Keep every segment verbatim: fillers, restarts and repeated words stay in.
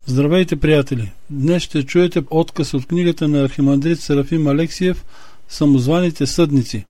Здравейте, приятели! Днес ще чуете отказ от книгата на архимандрит Серафим Алексиев «Самозваните съдници».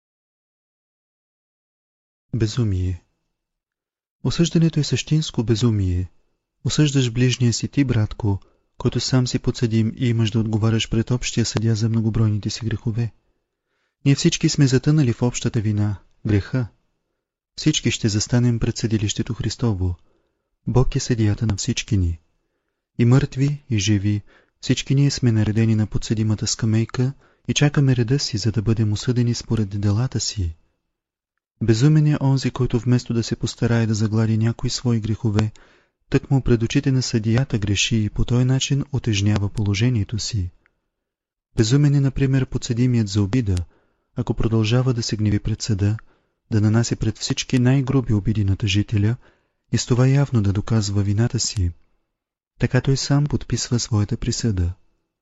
Безумие. Осъждането е същинско безумие. Осъждаш ближния си ти, братко, който сам си подсъдим и имаш да отговаряш пред общия съдия за многобройните си грехове. Ние всички сме затънали в общата вина, греха. Всички ще застанем пред съдилището Христово. Бог е съдията на всички ни. И мъртви, и живи, всички ние сме наредени на подсъдимата скамейка и чакаме реда си, за да бъдем осъдени според делата си. Безумен е онзи, който вместо да се постарае да заглади някои свои грехове, тъкмо пред очите на съдията греши и по този начин отежнява положението си. Безумен е, например, подсъдимият за обида, ако продължава да се гневи пред съда, да нанася пред всички най-груби обиди на тъжителя и с това явно да доказва вината си. Така той сам подписва своята присъда.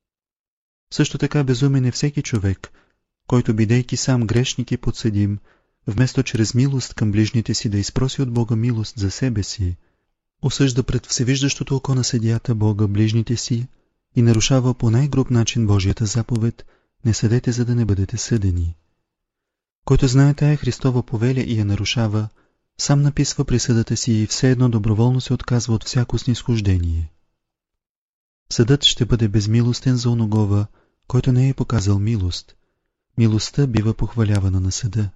Също така безумен е всеки човек, който, бидейки сам грешник и подсъдим, вместо чрез милост към ближните си да изпроси от Бога милост за себе си, осъжда пред всевиждащото око на съдията Бога ближните си и нарушава по най-груб начин Божията заповед: не съдете, за да не бъдете съдени. Който знае тая Христова повеля и я нарушава, сам написва присъдата си и все едно доброволно се отказва от всяко снизхождение. Съдът ще бъде безмилостен за оногова, който не е показал милост. Милостта бива похвалявана на съда.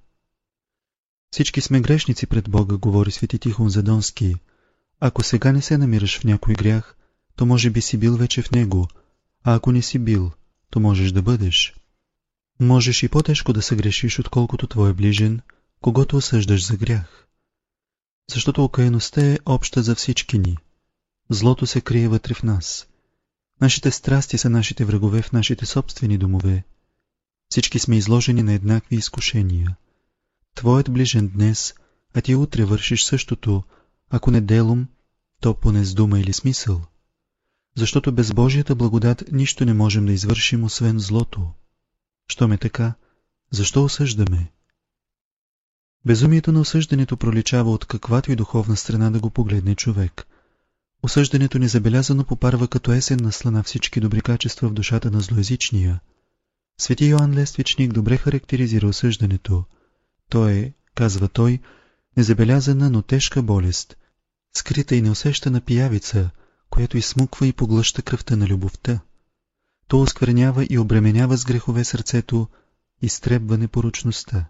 Всички сме грешници пред Бога, говори свети Тихон Задонски. Ако сега не се намираш в някой грях, то може би си бил вече в него, а ако не си бил, то можеш да бъдеш. Можеш и по-тежко да съгрешиш, отколкото твой ближен, когото осъждаш за грях. Защото окаяността е обща за всички ни. Злото се крие вътре в нас. Нашите страсти са нашите врагове в нашите собствени домове. Всички сме изложени на еднакви изкушения. Твоят ближен днес, а ти утре вършиш същото, ако не делом, то поне с дума или смисъл. Защото без Божията благодат нищо не можем да извършим, освен злото. Щом е така, защо осъждаме? Безумието на осъждането проличава от каквато и духовна страна да го погледне човек. Осъждането незабелязано попарва като есенна слана всички добри качества в душата на злоязичния. Свети Йоан Лествичник добре характеризира осъждането. То е, казва той, незабелязана, но тежка болест, скрита и неусещана пиявица, която изсмуква и поглъща кръвта на любовта. То осквернява и обременява с грехове сърцето, изтребва непорочността.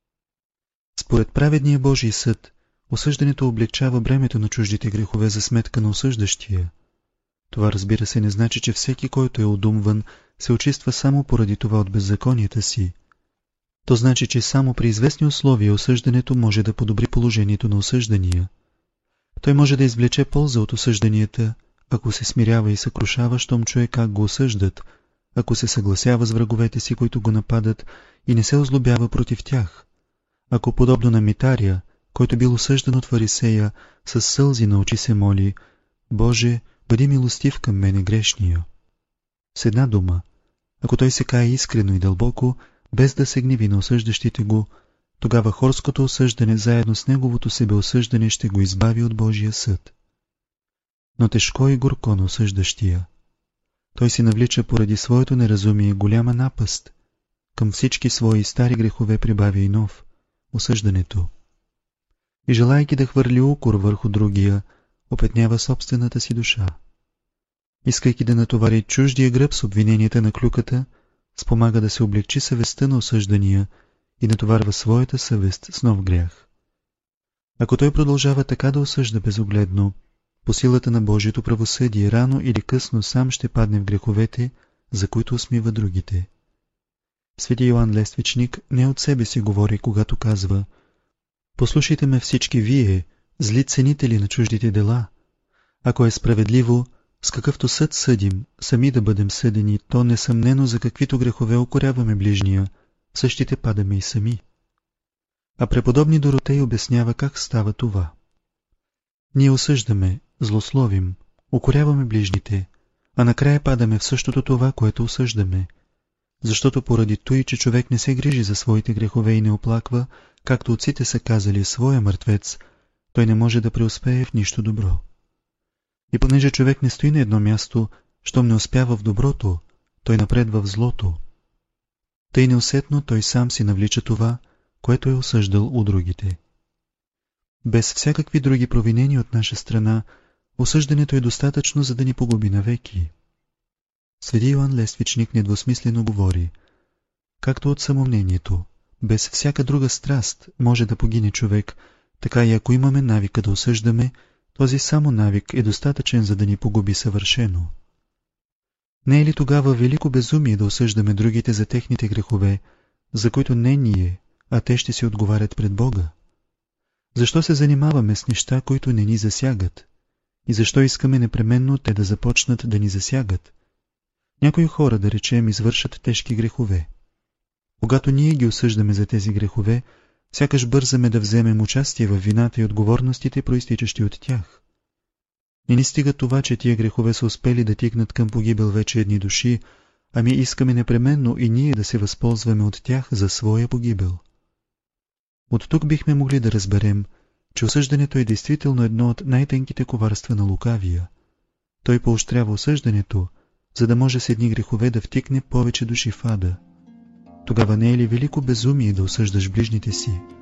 Според праведния Божий съд, осъждането облегчава бремето на чуждите грехове за сметка на осъждащия. Това, разбира се, не значи, че всеки, който е одумван, се очиства само поради това от беззаконията си. То значи, че само при известни условия осъждането може да подобри положението на осъждания. Той може да извлече полза от осъжданията, ако се смирява и съкрушава, щом чуе как го осъждат, ако се съгласява с враговете си, които го нападат, и не се озлобява против тях. Ако подобно на Митария, който бил осъждан от фарисея, с сълзи на очи се моли: Боже, бъди милостив към мене грешния. С една дума, ако той се кае искрено и дълбоко, без да се гневи на осъждащите го, тогава хорското осъждане заедно с неговото себеосъждане ще го избави от Божия съд. Но тежко и горко на осъждащия. Той си навлича поради своето неразумие голяма напъст. Към всички свои стари грехове прибавя и нов – осъждането. И желайки да хвърли укор върху другия, опетнява собствената си душа. Искайки да натовари чуждия гръб с обвиненията на клюката, спомага да се облегчи съвестта на осъждания и натоварва своята съвест с нов грях. Ако той продължава така да осъжда безогледно, по силата на Божието правосъдие рано или късно сам ще падне в греховете, за които усмива другите. Свети Йоан Лествичник не от себе си говори, когато казва: послушайте ме всички вие, зли ценители на чуждите дела. Ако е справедливо, с какъвто съд съдим, сами да бъдем съдени, то несъмнено за каквито грехове укоряваме ближния, същите падаме и сами. А преподобни Доротей обяснява как става това. Ние осъждаме, злословим, укоряваме ближните, а накрая падаме в същото това, което осъждаме. Защото поради той, че човек не се грижи за своите грехове и не оплаква, както отците са казали, своя мъртвец, той не може да преуспее в нищо добро. И понеже човек не стои на едно място, щом не успява в доброто, той напредва в злото. Тъй неусетно той сам си навлича това, което е осъждал у другите. Без всякакви други провинения от наша страна, осъждането е достатъчно, за да ни погуби навеки. Свети Йоан Лествичник недвусмислено говори: както от самомнението, без всяка друга страст може да погине човек, така и ако имаме навика да осъждаме, този само навик е достатъчен, за да ни погуби съвършено. Не е ли тогава велико безумие да осъждаме другите за техните грехове, за които не ние, а те ще си отговарят пред Бога? Защо се занимаваме с неща, които не ни засягат? И защо искаме непременно те да започнат да ни засягат? Някои хора, да речем, извършат тежки грехове. Когато ние ги осъждаме за тези грехове, сякаш бързаме да вземем участие в вината и отговорностите, проистичащи от тях. Не ни стига това, че тия грехове са успели да тигнат към погибел вече едни души, ами искаме непременно и ние да се възползваме от тях за своя погибел. От тук бихме могли да разберем, че осъждането е действително едно от най-тенките коварства на лукавия. Той поощрява осъждането, за да може с едни грехове да втикне повече души в ада. Тогава не е ли велико безумие да осъждаш ближните си?